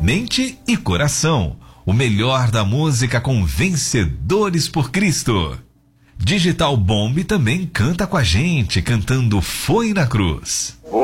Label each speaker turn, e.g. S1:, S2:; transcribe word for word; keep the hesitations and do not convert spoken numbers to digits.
S1: mente e coração. O melhor da música com Vencedores por Cristo. Digital Bomb também canta com a gente, cantando Foi na Cruz.